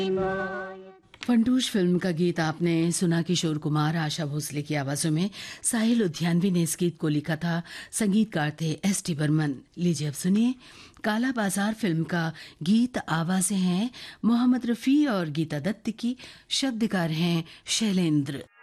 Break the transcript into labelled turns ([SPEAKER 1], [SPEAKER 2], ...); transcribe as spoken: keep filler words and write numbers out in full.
[SPEAKER 1] Funtoosh film का गीत आपने सुना। किशोर कुमार, आशा भोसले की आवाजों में। साहिल उद्यानवी ने इस गीत को लिखा था। संगीतकार थे एस टी बर्मन। लीजिए अब सुनिए काला बाजार फिल्म का गीत। आवाजें हैं मोहम्मद रफी और गीता दत्त की, शब्दकार हैं शैलेंद्र।